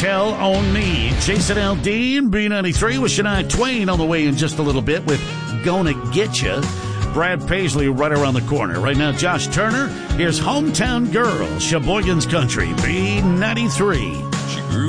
Tell on Me. Jason Aldean, B93 with Shania Twain on the way in just a little bit with Gonna Get Ya. Brad Paisley right around the corner. Right now, Josh Turner. Here's Hometown Girl, Sheboygan's Country, B93.